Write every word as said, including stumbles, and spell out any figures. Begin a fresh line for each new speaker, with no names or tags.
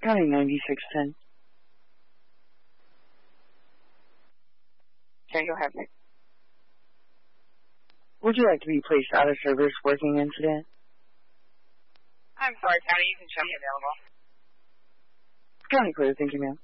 County ninety-six ten.
Okay, go ahead.
Would you like to be placed out of service working incident?
I'm sorry, County. You can show me available.
County clear, thank you, ma'am.